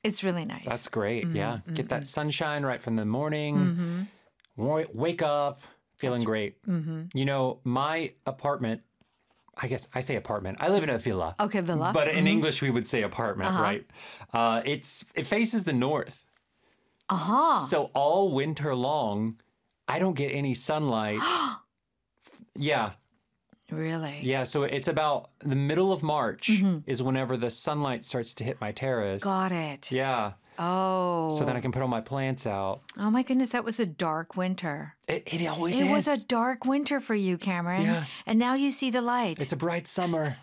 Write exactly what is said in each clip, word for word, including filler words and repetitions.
It's really nice. That's great. Mm-hmm. Yeah. Get that sunshine right from the morning. Mm-hmm. Wa- Wake up feeling That's- great. Mm-hmm. You know, my apartment, I guess I say apartment. I live in a villa. Okay, villa. But in Mm-hmm. English, we would say apartment, Uh-huh. right? Uh, it's It faces the north. Uh-huh. So all winter long, I don't get any sunlight. Yeah. Really? Yeah. So it's about the middle of March Mm-hmm. is whenever the sunlight starts to hit my terrace. Got it. Yeah. Oh. So then I can put all my plants out. Oh my goodness, that was a dark winter. It, it always It is. was a dark winter for you, Cameron. Yeah. And now you see the light. It's a bright summer.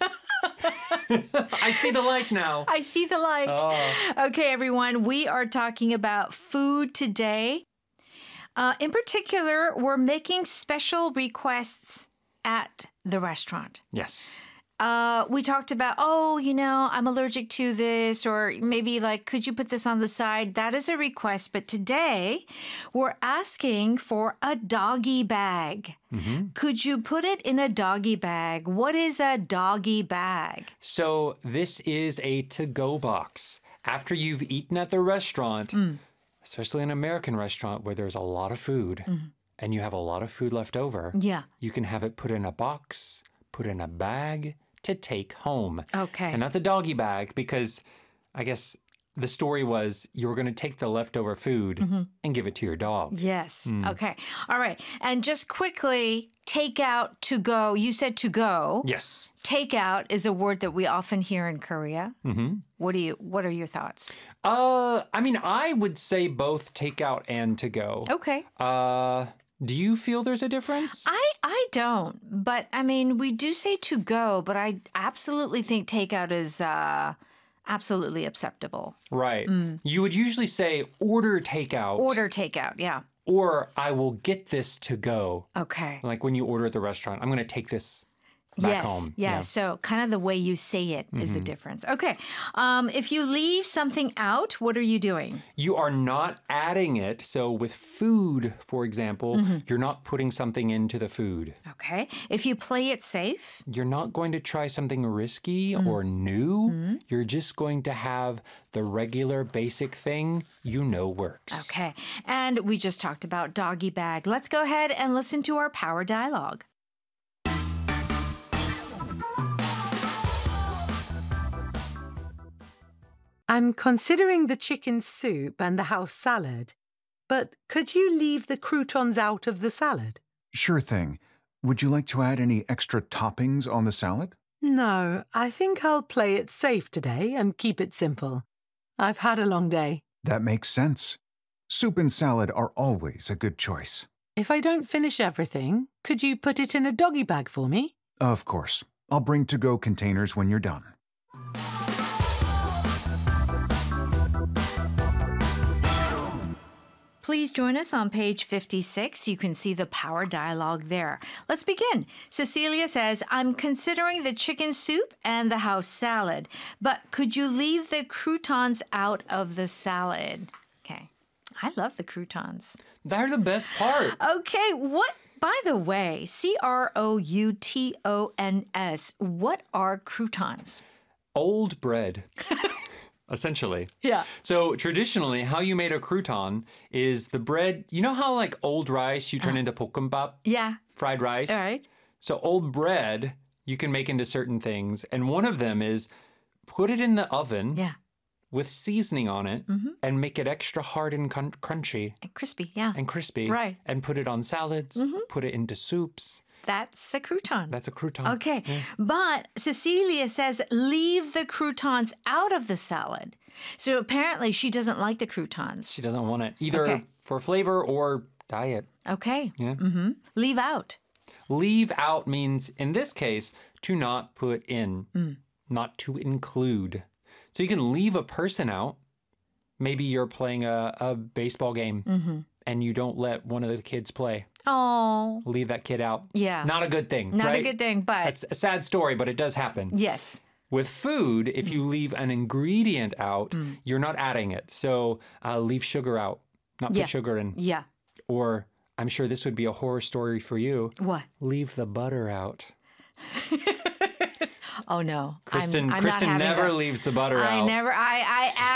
I see the light now. I see the light. Oh. Okay, everyone, we are talking about food today. Uh, in particular, we're making special requests at the restaurant. Yes. Uh, we talked about, oh, you know, I'm allergic to this, or maybe like, could you put this on the side? That is a request. But today, we're asking for a doggy bag. Mm-hmm. Could you put it in a doggy bag? What is a doggy bag? So this is a to-go box. After you've eaten at the restaurant, Mm. especially an American restaurant where there's a lot of food Mm-hmm. and you have a lot of food left over, Yeah. you can have it put in a box, put in a bag to take home. Okay. And that's a doggy bag because I guess the story was you were going to take the leftover food Mm-hmm. and give it to your dog. Yes. Mm. Okay. All right. And just quickly, takeout, to go. You said to go. Yes. Takeout is a word that we often hear in Korea. Mm-hmm. What do you? What are your thoughts? Uh, I mean, I would say both takeout and to go. Okay. Uh, do you feel there's a difference? I I don't, but I mean, we do say to go, but I absolutely think takeout is uh, absolutely acceptable. Right. You would usually say order takeout. Order takeout. Yeah. Or I will get this to go. Okay. Like when you order at the restaurant, I'm going to take this back yes. home. Yeah. So kind of the way you say it is the difference. Okay. Um, if you leave something out, what are you doing? You are not adding it. So with food, for example, you're not putting something into the food. Okay. If you play it safe. You're not going to try something risky or new. You're just going to have the regular basic thing you know works. Okay. And we just talked about doggy bag. Let's go ahead and listen to our power dialogue. I'm considering the chicken soup and the house salad, but could you leave the croutons out of the salad? Sure thing. Would you like to add any extra toppings on the salad? No, I think I'll play it safe today and keep it simple. I've had a long day. That makes sense. Soup and salad are always a good choice. If I don't finish everything, could you put it in a doggy bag for me? Of course. I'll bring to-go containers when you're done. Please join us on page fifty-six. You can see the power dialogue there. Let's begin. Cecilia says, I'm considering the chicken soup and the house salad, but could you leave the croutons out of the salad? Okay. I love the croutons. They're the best part. Okay, what, by the way, C R O U T O N S, what are croutons? Old bread. Essentially. Yeah. So traditionally, how you made a crouton is the bread, you know how like old rice you turn into 볶음밥, Yeah. fried rice? All right. So old bread you can make into certain things. And one of them is put it in the oven Yeah. with seasoning on it and make it extra hard and crun- crunchy And crispy. Yeah. and crispy. Right. And put it on salads, put it into soups. That's a crouton. That's a crouton. Okay. But Cecilia says leave the croutons out of the salad. So apparently she doesn't like the croutons. She doesn't want it either Okay. for flavor or diet. Okay. Yeah. Mm-hmm. Leave out. Leave out means, in this case, to not put in, not to include. So you can leave a person out. Maybe you're playing a, a baseball game and you don't let one of the kids play. Oh. Leave that kid out. Yeah. Not a good thing, Not right? a good thing, but That's a sad story, but it does happen. yes. With food, if you leave an ingredient out, you're not adding it. So uh, leave sugar out, not put Yeah. sugar in. Yeah. Or I'm sure this would be a horror story for you. What? Leave the butter out. Oh no. Kristen, I'm, I'm Kristen not having never that. leaves the butter I out. never I I